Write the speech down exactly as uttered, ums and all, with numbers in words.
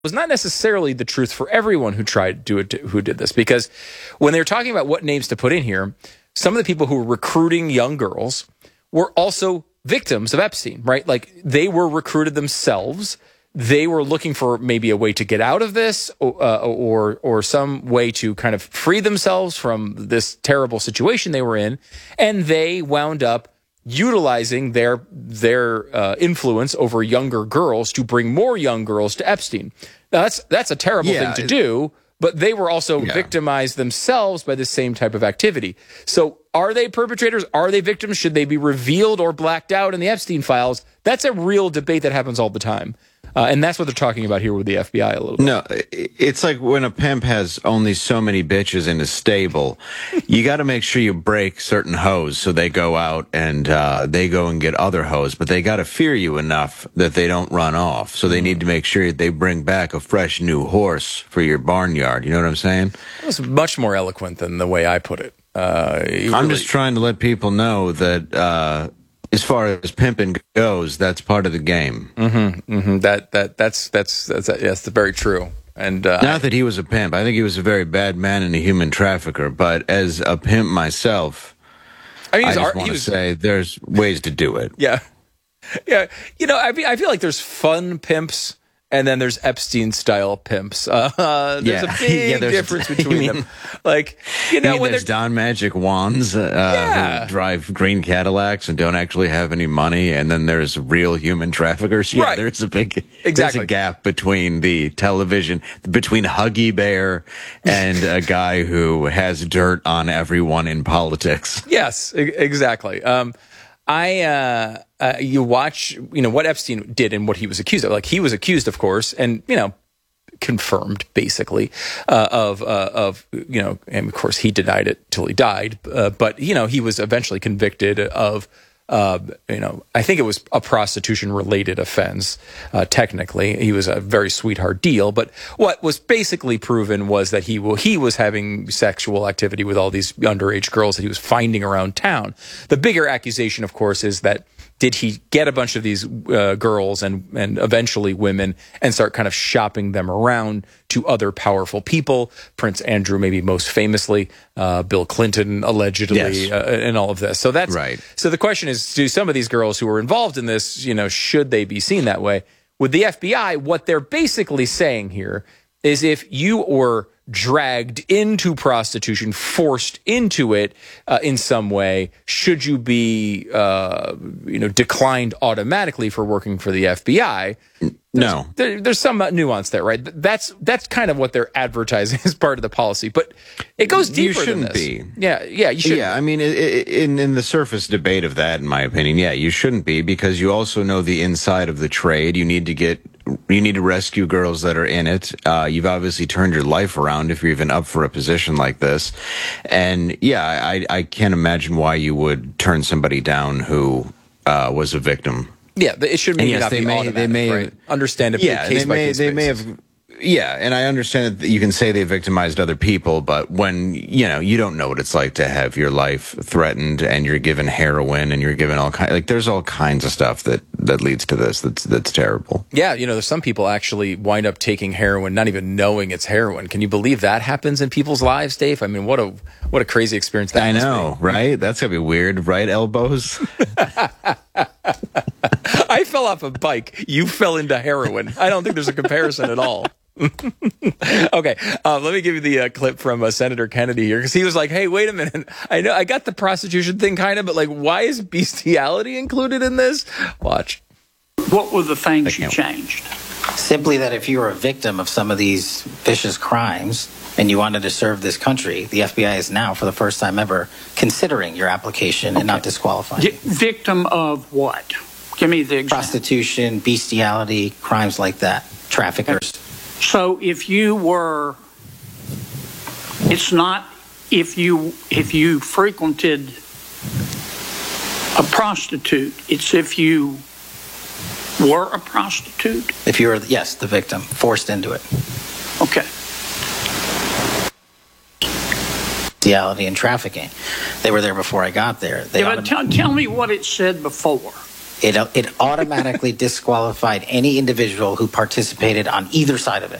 was not necessarily the truth for everyone who tried to do it, who did this, because when they were talking about what names to put in here, some of the people who were recruiting young girls were also victims of Epstein, right? Like they were recruited themselves. They were looking for maybe a way to get out of this, uh, or or some way to kind of free themselves from this terrible situation they were in, and they wound up utilizing their their uh, influence over younger girls to bring more young girls to Epstein. Now that's that's a terrible yeah, thing to do, but they were also yeah. victimized themselves by the same type of activity. So are they perpetrators? Are they victims? Should they be revealed or blacked out in the Epstein files? That's a real debate that happens all the time. Uh, and that's what they're talking about here with the F B I a little bit. No, it's like when a pimp has only so many bitches in his stable, you got to make sure you break certain hoes so they go out and uh, they go and get other hoes, but they got to fear you enough that they don't run off. So they need to make sure they bring back a fresh new horse for your barnyard. You know what I'm saying? It was much more eloquent than the way I put it. Uh, I'm really... just trying to let people know that... Uh, as far as pimping goes, that's part of the game. Mm-hmm, mm-hmm. That that that's that's that's yes, that's very true. And uh, not that he was a pimp. I think he was a very bad man and a human trafficker. But as a pimp myself, I, mean, I just want to say there's ways to do it. Yeah, yeah. You know, I I feel like there's fun pimps. And then there's Epstein-style pimps. Uh, there's yeah. a big yeah, difference between you mean, them. Like, you know, you mean when there's Don Magic Wands uh, yeah. who drive green Cadillacs and don't actually have any money, and then there's real human traffickers. Yeah, right. there's a big exactly. there's a gap between the television, between Huggy Bear and a guy who has dirt on everyone in politics. Yes, e- exactly. Um, I, uh, uh, you watch, you know, what Epstein did and what he was accused of. Like, he was accused, of course, and, you know, confirmed, basically, uh, of, uh, of, you know, and of course he denied it till he died. Uh, but, you know, he was eventually convicted of, uh, you know, I think it was a prostitution-related offense, uh, technically. He was a very sweetheart deal. But what was basically proven was that he will, he was having sexual activity with all these underage girls that he was finding around town. The bigger accusation, of course, is that did he get a bunch of these uh, girls and and eventually women and start kind of shopping them around to other powerful people? Prince Andrew, maybe most famously, uh, Bill Clinton, allegedly, yes. uh, and all of this. So that's right. So the question is, do some of these girls who were involved in this, you know, should they be seen that way? With the F B I, what they're basically saying here is if you were dragged into prostitution, forced into it uh, in some way, should you be, uh, you know, declined automatically for working for the F B I? There's, no, there, there's some nuance there, right? That's that's kind of what they're advertising as part of the policy, but it goes deeper you shouldn't than this. Be. Yeah, yeah, you should. Yeah, I mean, in in the surface debate of that, in my opinion, yeah, you shouldn't be, because you also know the inside of the trade. You need to get. You need to rescue girls that are in it. Uh, you've obviously turned your life around if you're even up for a position like this. And yeah, I, I can't imagine why you would turn somebody down who uh, was a victim. Yeah, it should maybe yes, not they be may, automatic, they may right? Understand it yeah, case they by may, case they basis. may have. Yeah, and I understand that you can say they victimized other people, but when, you know, you don't know what it's like to have your life threatened and you're given heroin and you're given all kinds, like there's all kinds of stuff that, that leads to this that's that's terrible. Yeah, you know, there's some people actually wind up taking heroin, not even knowing it's heroin. Can you believe that happens in people's lives, Dave? I mean, what a what a crazy experience that I must know, be. right? That's going to be weird, right, elbows? I fell off a bike. You fell into heroin. I don't think there's a comparison at all. Okay, uh, let me give you the uh, clip from uh, Senator Kennedy here, because he was like, hey, wait a minute. I know I got the prostitution thing kind of, but like, why is bestiality included in this? Watch. What were the things you changed? Simply that if you were a victim of some of these vicious crimes and you wanted to serve this country, the F B I is now, for the first time ever, considering your application okay. and not disqualifying you. Victim of what? Give me the example. Prostitution, bestiality, crimes like that, traffickers. So if you were, it's not if you if you frequented a prostitute, it's if you were a prostitute? If you were, yes, the victim, forced into it. Okay. Bestiality and trafficking. They were there before I got there. They yeah, but tell, tell me what it said before. It, it automatically disqualified any individual who participated on either side of it.